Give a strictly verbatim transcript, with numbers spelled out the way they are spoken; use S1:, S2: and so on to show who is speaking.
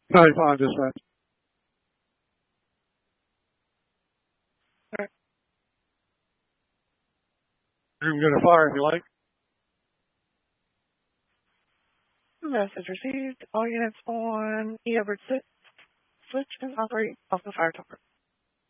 S1: ninety-five dispatch.
S2: Alright.
S1: You can get a fire if you like.
S2: Message received. All units on E Edward six. Switch and operate off the fire tower.